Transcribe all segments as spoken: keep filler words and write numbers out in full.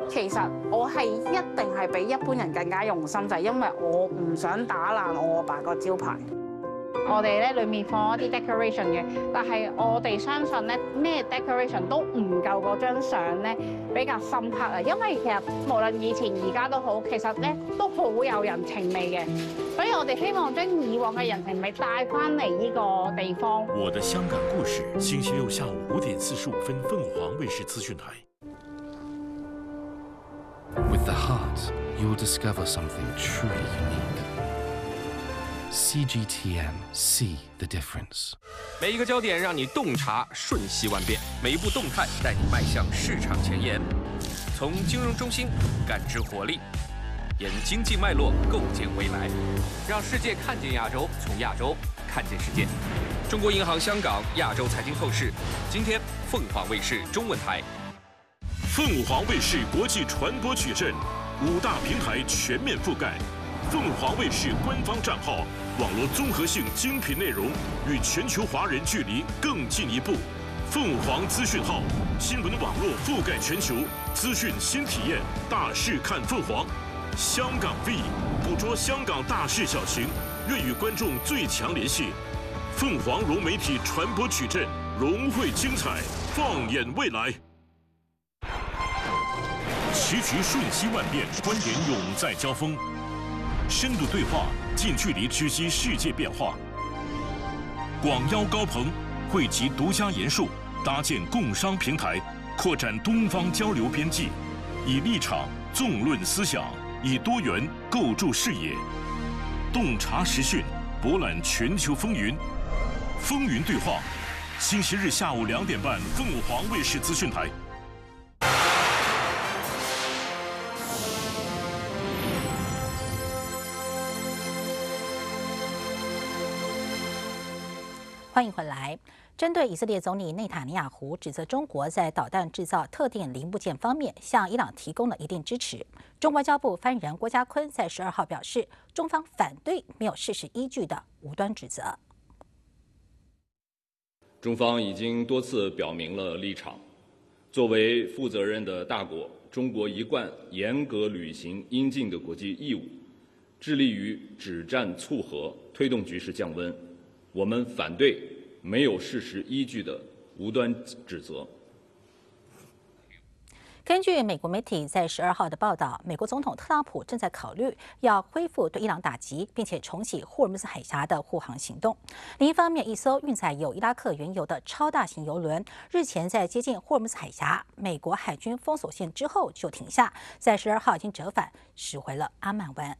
其實我係一定係比一般人更加用心，就係因為我唔想打爛我阿爸個招牌。我哋咧裡面放一啲 decoration 嘅，但係我哋相信咧咩 decoration 都唔夠嗰張相咧比較深刻啊！因為其實無論以前而家都好，其實咧都好有人情味嘅，所以我哋希望將以往嘅人情味帶翻嚟呢個地方。 我的香港故事，星期六下午五點四十五分，鳳凰衛視資訊台。 With the heart, you'll discover something truly unique. C G T M, see the difference. 每一个焦点让你洞察瞬息万变，每一步动态带你迈向市场前沿。从金融中心感知活力，沿经济脉络构建未来，让世界看见亚洲，从亚洲看见世界。中国银行香港亚洲财经透视，今天凤凰卫视中文台。 凤凰卫视国际传播矩阵，五大平台全面覆盖。凤凰卫视官方账号，网络综合性精品内容，与全球华人距离更进一步。凤凰资讯号，新闻网络覆盖全球，资讯新体验，大事看凤凰。香港 V 捕捉香港大事小情，愿与观众最强联系。凤凰融媒体传播矩阵，融汇精彩，放眼未来。棋局瞬息万变，观点永在交锋。深度对话，近距离直击世界变化。广邀高朋，汇集独家研述，搭建共商平台，扩展东方交流边际，以立场纵论思想，以多元构筑视野，洞察时讯，博览全球风云。风云对话，星期日下午两点半，凤凰卫视资讯台。 欢迎回来。针对以色列总理内塔尼亚胡指责中国在导弹制造特定零部件方面向伊朗提供了一定支持，中外交部发言人郭家坤在十二号表示，中方反对没有事实依据的无端指责。 中方已经多次表明了立场，作为负责任的大国，中国一贯严格履行应尽的国际义务，致力于止战促和，推动局势降温。我们反对没有事实依据的无端指责。 根据美国媒体在十二号的报道，美国总统特朗普正在考虑要恢复对伊朗打击，并且重启霍尔木兹海峡的护航行动。另一方面，一艘运载有伊拉克原油的超大型油轮日前在接近霍尔木兹海峡美国海军封锁线之后就停下，在十二号已经折返驶回了阿曼湾。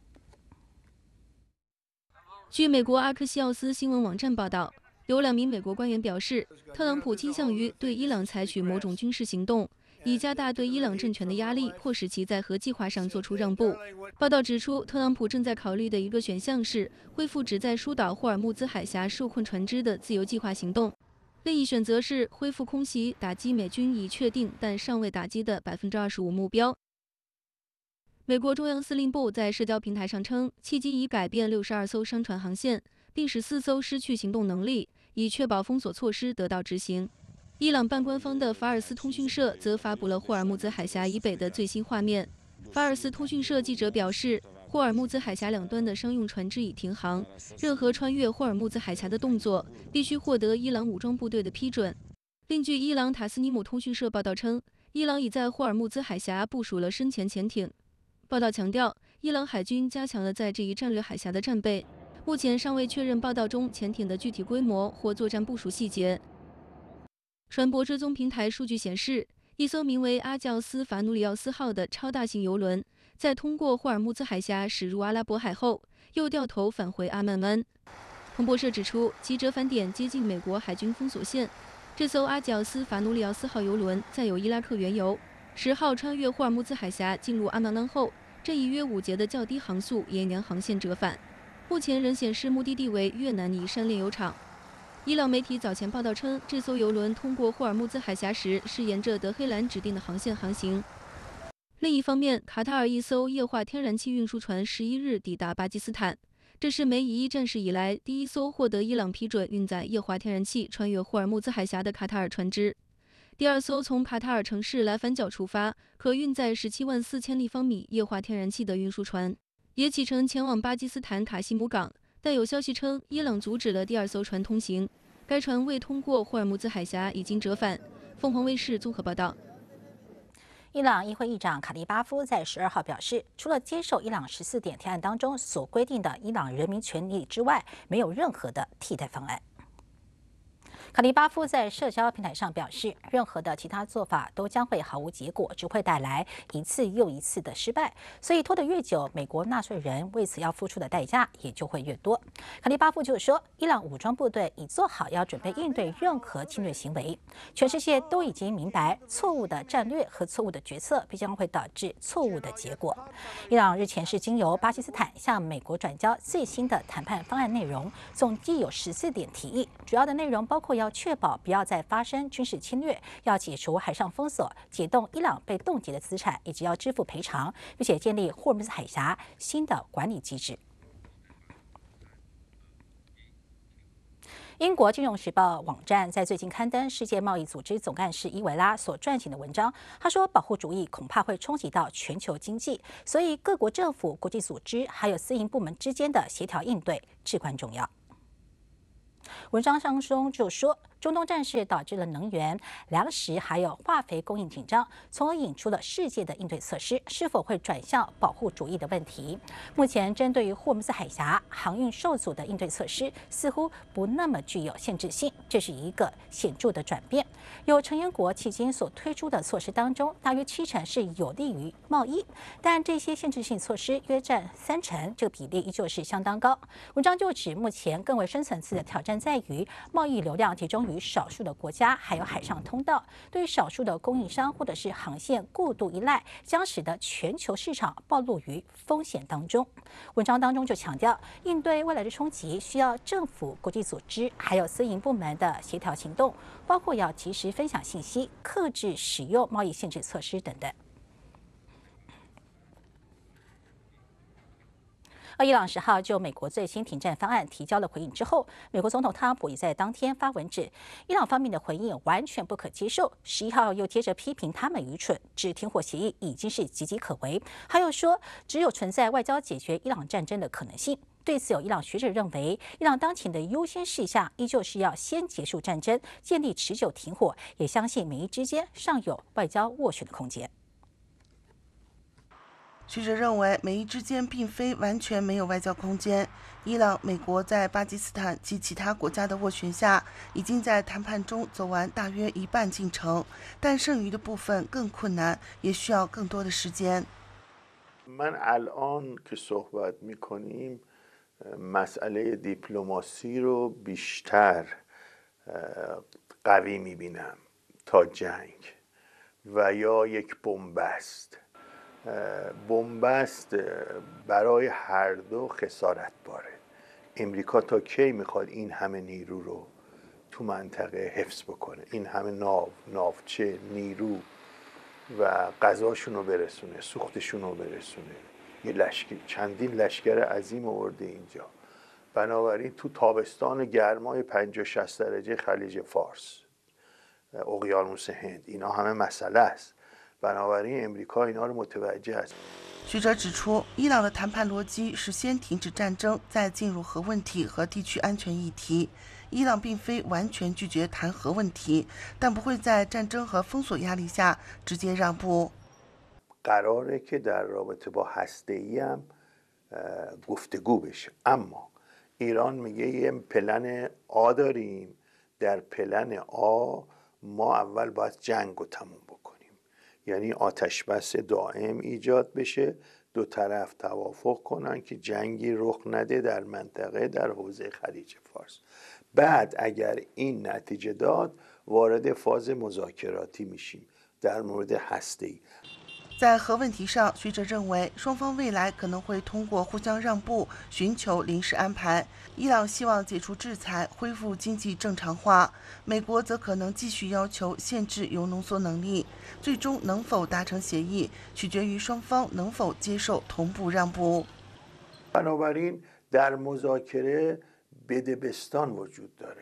据美国阿克西奥斯新闻网站报道，有两名美国官员表示，特朗普倾向于对伊朗采取某种军事行动，以加大对伊朗政权的压力，迫使其在核计划上做出让步。报道指出，特朗普正在考虑的一个选项是恢复旨在疏导霍尔木兹海峡受困船只的自由计划行动，另一选择是恢复空袭打击美军已确定但尚未打击的百分之二十五目标。美国中央司令部在社交平台上称，迄今已改变六十二艘商船航线，并使四艘失去行动能力，以确保封锁措施得到执行。伊朗半官方的法尔斯通讯社则发布了霍尔木兹海峡以北的最新画面。法尔斯通讯社记者表示，霍尔木兹海峡两端的商用船只已停航，任何穿越霍尔木兹海峡的动作必须获得伊朗武装部队的批准。另据伊朗塔斯尼姆通讯社报道称，伊朗已在霍尔木兹海峡部署了深潜潜艇。报道强调，伊朗海军加强了在这一战略海峡的战备，目前尚未确认报道中潜艇的具体规模或作战部署细节。船舶追踪平台数据显示，一艘名为阿教斯法努里奥斯号的超大型油轮，在通过霍尔木兹海峡驶入阿拉伯海后，又掉头返回阿曼湾。彭博社指出，其折返点接近美国海军封锁线。这艘阿教斯法努里奥斯号油轮载有伊拉克原油。十号穿越霍尔木兹海峡进入阿曼湾后，正以约五节的较低航速沿洋航线折返，目前仍显示目的地为越南尼山炼油厂。伊朗媒体早前报道称，这艘油轮通过霍尔木兹海峡时是沿着德黑兰指定的航线航行。另一方面，卡塔尔一艘液化天然气运输船十一日抵达巴基斯坦，这是美以一战事以来第一艘获得伊朗批准运载液化天然气穿越霍尔木兹海峡的卡塔尔船只。 第二艘从卡塔尔城市来反角出发，可运载十七万四千立方米液化天然气的运输船，也启程前往巴基斯坦卡西姆港。但有消息称，伊朗阻止了第二艘船通行，该船未通过霍尔木兹海峡，已经折返。凤凰卫视综合报道。 伊朗议会议长卡利巴夫在十二号表示，除了接受伊朗十四点提案当中所规定的伊朗人民权利之外，没有任何的替代方案。卡利巴夫在社交平台上表示，任何的其他做法都将会毫无结果，只会带来一次又一次的失败。所以拖得越久，美国纳税人为此要付出的代价也就会越多。卡利巴夫就说，伊朗武装部队已做好要准备应对任何侵略行为，全世界都已经明白，错误的战略和错误的决策必将会导致错误的结果。伊朗日前是经由巴基斯坦向美国转交最新的谈判方案内容，总计有十四点提议，主要的内容包括要要确保不要再发生军事侵略，要解除海上封锁，解冻伊朗被冻结的资产，以及要支付赔偿，并且建立霍尔木兹海峡新的管理机制。英国《金融时报》网站在最近刊登世界贸易组织总干事伊维拉所撰写的文章，他说，保护主义恐怕会冲击到全球经济，所以各国政府、国际组织还有私营部门之间的协调应对至关重要。文章当中就说，中东战事导致了能源、粮食还有化肥供应紧张，从而引出了世界的应对措施是否会转向保护主义的问题。目前针对于霍尔木兹海峡航运受阻的应对措施似乎不那么具有限制性，这是一个显著的转变。有成员国期间所推出的措施当中，大约七成是有利于贸易，但这些限制性措施约占三成，这个比例依旧是相当高。文章就指，目前更为深层次的挑战在于贸易流量集中于少数的国家，还有海上通道，对于少数的供应商或者是航线过度依赖，将使得全球市场暴露于风险当中。文章当中就强调，应对未来的冲击，需要政府、国际组织还有私营部门的协调行动，包括要及时分享信息、克制使用贸易限制措施等等。而伊朗十号就美国最新停战方案提交了回应之后，美国总统特朗普也在当天发文指，伊朗方面的回应完全不可接受。十一号又接着批评他们愚蠢，指停火协议已经是岌岌可危，还有说只有存在外交解决伊朗战争的可能性。对此，有伊朗学者认为，伊朗当前的优先事项依旧是要先结束战争，建立持久停火，也相信美伊之间尚有外交斡旋的空间。 学者认为，美伊之间并非完全没有外交空间。伊朗、美国在巴基斯坦及其他国家的斡旋下，已经在谈判中走完大约一半进程，但剩余的部分更困难，也需要更多的时间。 من الان که صحبت می‌کنیم مسئله دیپلماسی رو بیشتر قوی می‌بینم تا جنگ و یا یک بنبست. بنبست برای هر دو خسارت باره. امریکا تا کی میخواد این همه نیرو رو تو منطقه حفظ بکنه؟ این همه ناو، ناوچه، نیرو و غذاشون رو برسونه، سوختشون رو برسونه. یه لشکر، چندین لشکر عظیم آورده اینجا. بنابراین تو تابستان گرمای پنجاه شصت درجه خلیج فارس، اقیانوس هند، اینا همه مسئله است. بنابراین امریکا اینا رو متوجه است。 学者指出，伊朗的谈判逻辑是先停止战争，再进入核问题和地区安全议题。伊朗并非完全拒绝谈核问题，但不会在战争和封锁压力下直接让步。 قراره که در رابطه با هسته‌ای هم گفتگو بشه، اما ایران میگه یه پلن آ داریم، در پلن آ ما اول باید جنگ رو تموم بکنیم، یعنی آتش بس دائم ایجاد بشه، دو طرف توافق کنن که جنگی رخ نده در منطقه در حوزه خلیج فارس. بعد اگر این نتیجه داد وارد فاز مذاکراتی میشیم در مورد هسته‌ای。 在核问题上，学者认为双方未来可能会通过互相让步寻求临时安排。伊朗希望解除制裁，恢复经济正常化；美国则可能继续要求限制铀浓缩能力。最终能否达成协议，取决于双方能否接受同步让步。 بنابراین در مذاکره بدبستان وجود داره.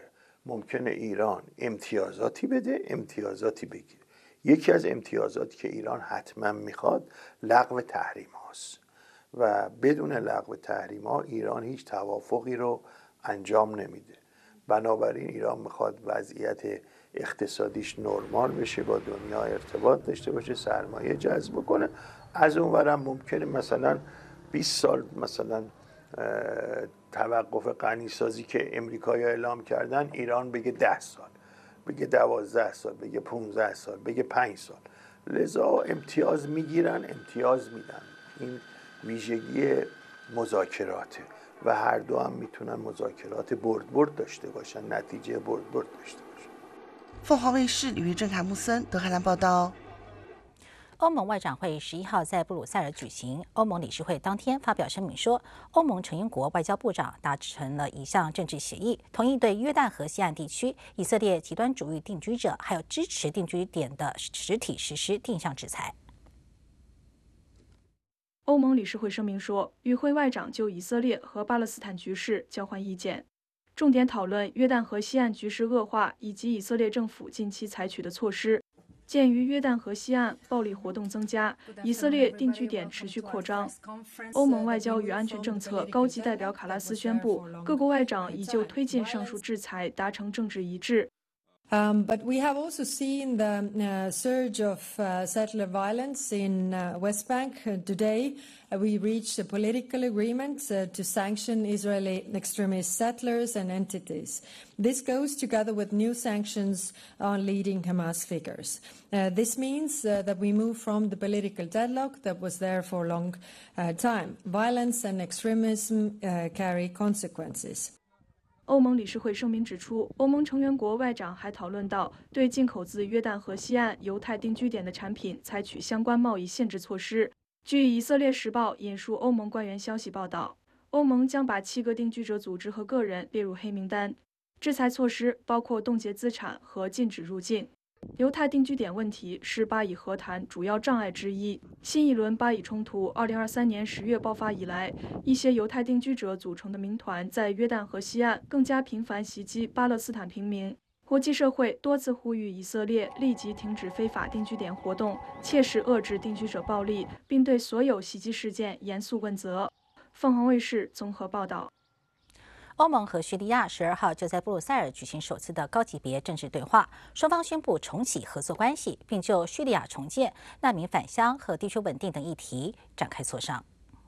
ممکنه ایران امتیازاتی بده، امتیازاتی بگیره. یکی از امتیازاتی که ایران حتما میخواد لغو تحریم هاست و بدون لغو تحریم ها ایران هیچ توافقی رو انجام نمیده. بنابراین ایران میخواد وضعیت اقتصادیش نرمال بشه، با دنیا ارتباط داشته باشه، سرمایه جذب کنه. از اونورم ممکنه مثلا بیست سال مثلا توقف غنیسازی که امریکایی‌ها اعلام کردن ایران بگه ده سال، بگه دوازده سال، بگه پونزده سال، بگه پنج سال. لذا امتیاز میگیرن، امتیاز میدن. این ویژگی مذاکراته و هر دو هم میتونن مذاکرات برد برد داشته باشن، نتیجه برد برد داشته باشن. 凤凰卫视李玉正、凯木森、德海兰报道。 欧盟外长会十一号在布鲁塞尔举行。欧盟理事会当天发表声明说，欧盟成员国外交部长达成了一项政治协议，同意对约旦河西岸地区以色列极端主义定居者还有支持定居点的实体实施定向制裁。 欧盟理事会声明说，与会外长就以色列和巴勒斯坦局势交换意见，重点讨论约旦河西岸局势恶化以及以色列政府近期采取的措施。鉴于约旦河西岸暴力活动增加，以色列定居点持续扩张，欧盟外交与安全政策高级代表卡拉斯宣布，各国外长已就推进上述制裁达成政治一致。 Um, but we have also seen the uh, surge of uh, settler violence in uh, West Bank. Uh, today, uh, we reached a political agreement uh, to sanction Israeli extremist settlers and entities. This goes together with new sanctions on leading Hamas figures. Uh, this means uh, that we move from the political deadlock that was there for a long uh, time. Violence and extremism uh, carry consequences. 欧盟理事会声明指出，欧盟成员国外长还讨论到对进口自约旦河西岸犹太定居点的产品采取相关贸易限制措施。据《以色列时报》引述欧盟官员消息报道，欧盟将把七个定居者组织和个人列入黑名单。制裁措施包括冻结资产和禁止入境。犹太定居点问题是巴以和谈主要障碍之一。新一轮巴以冲突二零二三年十月爆发以来，一些犹太定居者组成的民团在约旦河西岸更加频繁袭击巴勒斯坦平民。国际社会多次呼吁以色列立即停止非法定居点活动，切实遏制定居者暴力，并对所有袭击事件严肃问责。凤凰卫视综合报道。 欧盟和叙利亚十二号就在布鲁塞尔举行首次的高级别政治对话，双方宣布重启合作关系，并就叙利亚重建、难民返乡和地区稳定等议题展开磋商。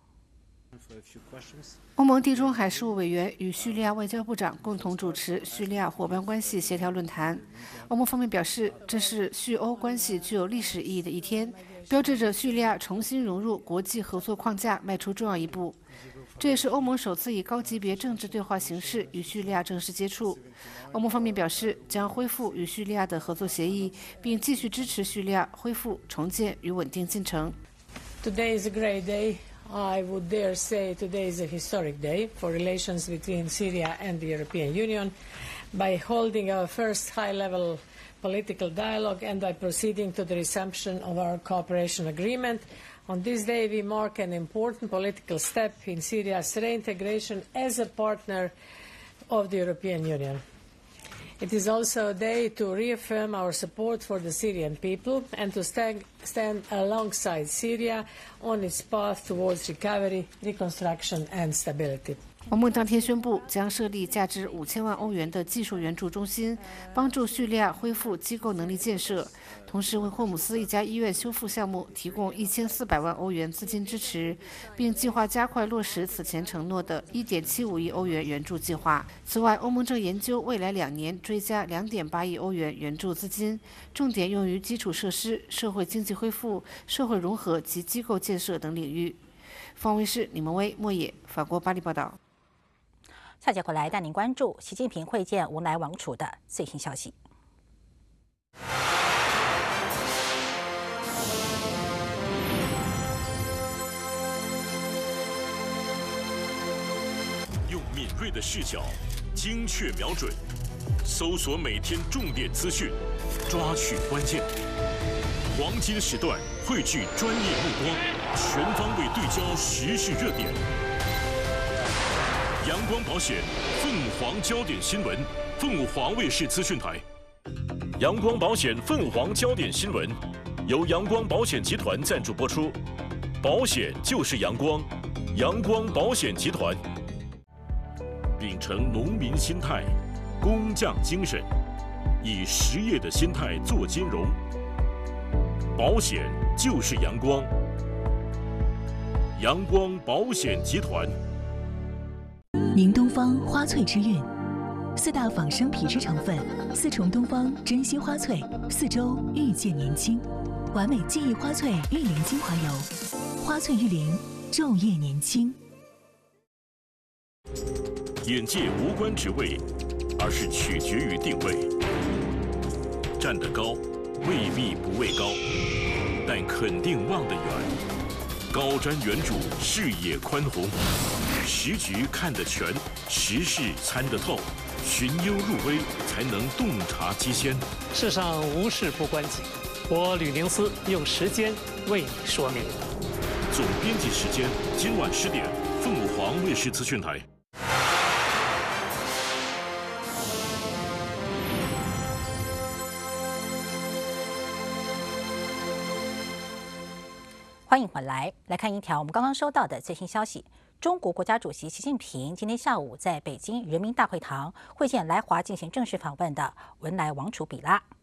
欧盟地中海事务委员与叙利亚外交部长共同主持叙利亚伙伴关系协调论坛。欧盟方面表示，这是叙欧关系具有历史意义的一天，标志着叙利亚重新融入国际合作框架迈出重要一步。这也是欧盟首次以高级别政治对话形式与叙利亚正式接触。欧盟方面表示，将恢复与叙利亚的合作协议，并继续支持叙利亚恢复、重建与稳定进程。 Today is a great day. I would dare say today is a historic day for relations between Syria and the European Union by holding our first high-level political dialogue and by proceeding to the resumption of our cooperation agreement. On this day, we mark an important political step in Syria's reintegration as a partner of the European Union. It is also a day to reaffirm our support for the Syrian people and to stand, stand alongside Syria on its path towards recovery, reconstruction and stability. 欧盟当天宣布，将设立价值五千万欧元的技术援助中心，帮助叙利亚恢复机构能力建设，同时为霍姆斯一家医院修复项目提供一千四百万欧元资金支持，并计划加快落实此前承诺的一点七五亿欧元援助计划。此外，欧盟正研究未来两年追加两点八亿欧元援助资金，重点用于基础设施、社会经济恢复、社会融合及机构建设等领域。方卫视李蒙威、莫野，法国巴黎报道。 下节回来带您关注习近平会见文莱王储的最新消息。 用敏锐的视角，精确瞄准，搜索每天重点资讯，抓取关键。黄金时段汇聚专业目光，全方位对焦时事热点。 阳光保险凤凰焦点新闻，凤凰卫视资讯台。阳光保险凤凰焦点新闻由阳光保险集团赞助播出，保险就是阳光，阳光保险集团。秉承农民心态、工匠精神，以实业的心态做金融。保险就是阳光，阳光保险集团。 宁东方花萃之韵，四大仿生皮质成分，四重东方真心花萃，四周遇见年轻，完美记忆花萃玉灵精华油，花萃玉灵，昼夜年轻。 眼界无关职位，而是取决于定位。站得高，未必不畏高，但肯定望得远。高瞻远瞩，视野宽宏，时局看得全，时事参得透，寻幽入微，才能洞察机先。 世上无事不关己，我吕宁思用时间为你说明。 总编辑时间，今晚十点，凤凰卫视资讯台。 欢迎回来，来看一条我们刚刚收到的最新消息。中国国家主席习近平今天下午在北京人民大会堂会见来华进行正式访问的文莱王储比拉。